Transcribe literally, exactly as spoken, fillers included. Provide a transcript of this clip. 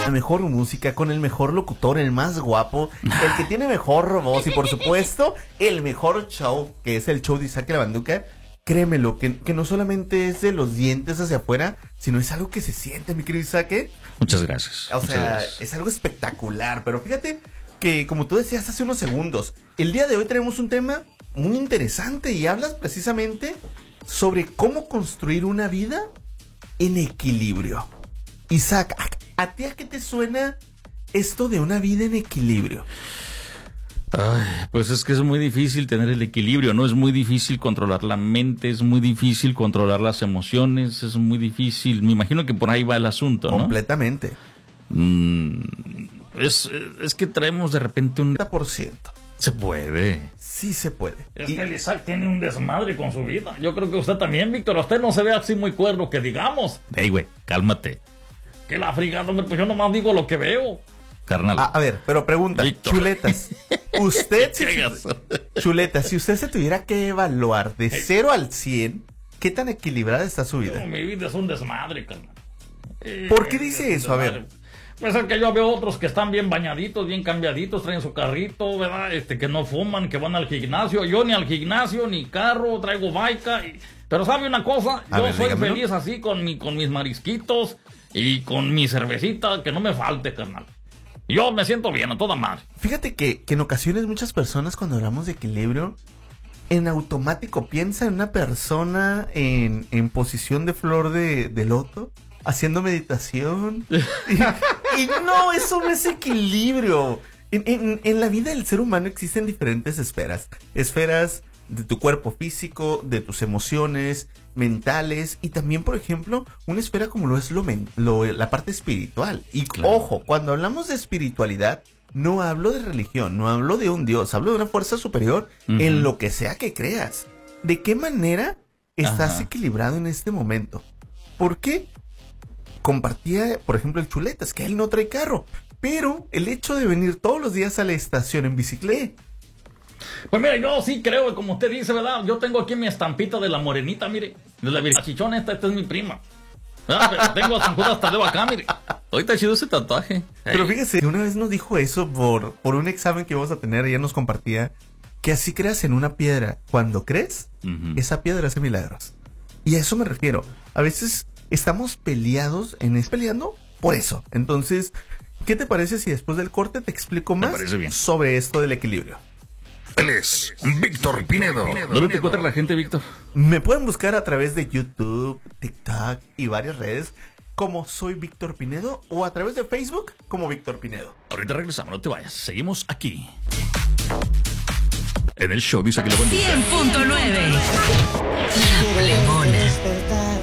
la mejor música, con el mejor locutor, el más guapo, el que tiene mejor voz y por supuesto el mejor show, que es el show de Isaac La Banduca. Créemelo, que, que no solamente es de los dientes hacia afuera, sino es algo que se siente, mi querido Isaac. Muchas gracias. O muchas sea, gracias. es algo espectacular, pero fíjate que como tú decías hace unos segundos, el día de hoy tenemos un tema muy interesante y hablas precisamente sobre cómo construir una vida en equilibrio. Isaac, ¿a, a ti a qué te suena esto de una vida en equilibrio? Ay, pues es que es muy difícil tener el equilibrio, ¿no? Es muy difícil controlar la mente, es muy difícil controlar las emociones, es muy difícil. Me imagino que por ahí va el asunto, ¿no? Completamente. Mm, es, es que traemos de repente un... treinta por ciento. Se puede. Sí se puede. Es Y- que el Isaac tiene un desmadre con su vida. Yo creo que usted también, Víctor. Usted no se ve así muy cuerdo, que digamos. Ey, güey, cálmate, Que la frigada, hombre, pues yo nomás digo lo que veo. carnal. a, a ver, pero pregunta, Víctor. chuletas. Usted, si, Llegas. chuleta, si usted se tuviera que evaluar de cero al cien, ¿qué tan equilibrada está su Yo, vida? mi vida es un desmadre, carnal. Eh, ¿Por qué mi vida dice es un eso? A ver. desmadre. Pues es que yo veo otros que están bien bañaditos, bien cambiaditos, traen su carrito, ¿verdad? Este, que no fuman, que van al gimnasio. Yo ni al gimnasio, ni carro, traigo baica. y- Pero ¿sabe una cosa? A Yo ver, soy dígamelo. feliz así con, mi, con mis marisquitos y con mi cervecita, que no me falte, carnal. Yo me siento bien, a toda madre. Fíjate que, que en ocasiones muchas personas cuando hablamos de equilibrio, en automático piensa en una persona en, en posición de flor de, de loto, haciendo meditación. Y, y no, eso no es equilibrio. En, en- en la vida del ser humano existen diferentes esferas. Esferas de tu cuerpo físico, de tus emociones, mentales y también, por ejemplo, una esfera como lo es lo, men- lo- la parte espiritual. Y Claro. ojo, cuando hablamos de espiritualidad, no hablo de religión, no hablo de un Dios, hablo de una fuerza superior Ujú. en lo que sea que creas. ¿De qué manera estás Ajá. equilibrado en este momento? ¿Por qué? Compartía, por ejemplo, el Chuletas, que él no trae carro, pero el hecho de venir todos los días a la estación en bicicleta, Pues mire, yo sí creo, como usted dice, ¿verdad? Yo tengo aquí mi estampita de la morenita, mire. De la virchichona, esta, esta es mi prima. Ah, pero tengo a San Judas Tadeo acá, mire. Ahorita chido ese tatuaje. pero Ey. fíjese, una vez nos dijo eso por, por un examen que íbamos a tener, ella nos compartía que así creas en una piedra. Cuando crees, Ujú. esa piedra hace milagros. Y a eso me refiero. A veces estamos peleados en es peleando por eso. Entonces, ¿qué te parece si después del corte te explico Me más parece bien. sobre esto del equilibrio? Él es Víctor Pinedo. ¿Dónde te encuentra la gente, Víctor? Me pueden buscar a través de YouTube, TikTok y varias redes como Soy Víctor Pinedo o a través de Facebook como Víctor Pinedo. Ahorita regresamos, no te vayas. Seguimos aquí. En el show dice que lo cien punto nueve.